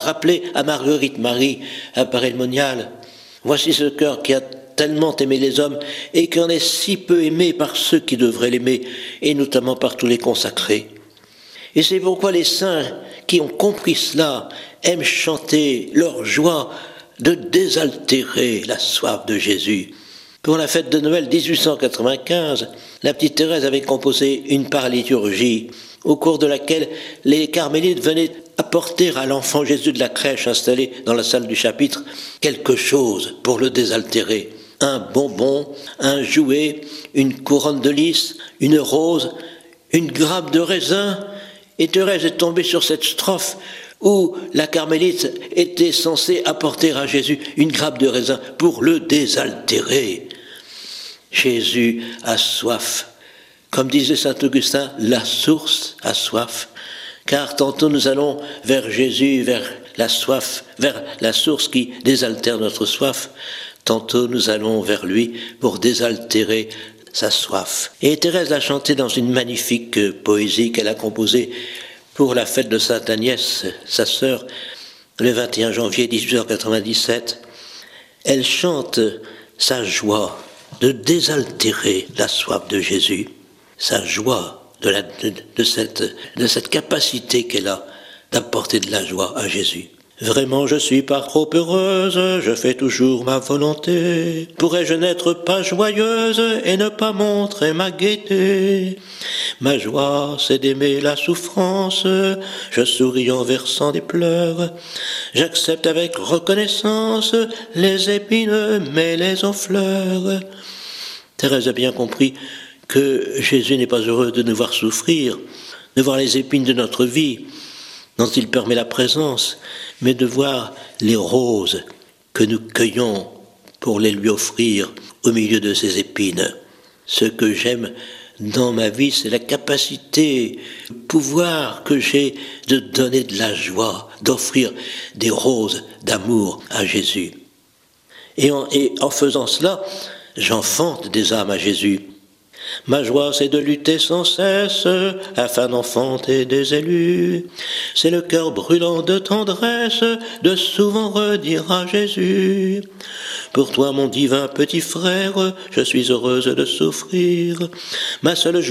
rappeler à Marguerite Marie, à Paray-le-Monial, voici ce cœur qui a tellement aimé les hommes et qui en est si peu aimé par ceux qui devraient l'aimer, et notamment par tous les consacrés. Et c'est pourquoi les saints qui ont compris cela aiment chanter leur joie de désaltérer la soif de Jésus. Pour la fête de Noël 1895, la petite Thérèse avait composé une paraliturgie, au cours de laquelle les carmélites venaient apporter à l'enfant Jésus de la crèche installé dans la salle du chapitre quelque chose pour le désaltérer. Un bonbon, un jouet, une couronne de lys, une rose, une grappe de raisin. Et Thérèse est tombée sur cette strophe où la carmélite était censée apporter à Jésus une grappe de raisin pour le désaltérer. Jésus a soif. Comme disait saint Augustin, la source a soif. Car tantôt nous allons vers Jésus, vers la soif, vers la source qui désaltère notre soif. Tantôt nous allons vers lui pour désaltérer sa soif. Et Thérèse l'a chanté dans une magnifique poésie qu'elle a composée pour la fête de Sainte Agnès, sa sœur, le 21 janvier 1897. Elle chante sa joie de désaltérer la soif de Jésus, sa joie de cette capacité qu'elle a d'apporter de la joie à Jésus. Vraiment je suis pas trop heureuse, je fais toujours ma volonté. Pourrais-je n'être pas joyeuse et ne pas montrer ma gaieté? Ma joie, c'est d'aimer la souffrance, je souris en versant des pleurs. J'accepte avec reconnaissance les épines mêlées aux fleurs. Thérèse a bien compris que Jésus n'est pas heureux de nous voir souffrir, de voir les épines de notre vie, dont il permet la présence, mais de voir les roses que nous cueillons pour les lui offrir au milieu de ces épines. Ce que j'aime dans ma vie, c'est la capacité, le pouvoir que j'ai de donner de la joie, d'offrir des roses d'amour à Jésus. Et en faisant cela, j'enfante des âmes à Jésus. Ma joie, c'est de lutter sans cesse afin d'enfanter des élus. C'est le cœur brûlant de tendresse de souvent redire à Jésus: pour toi, mon divin petit frère, je suis heureuse de souffrir. Ma seule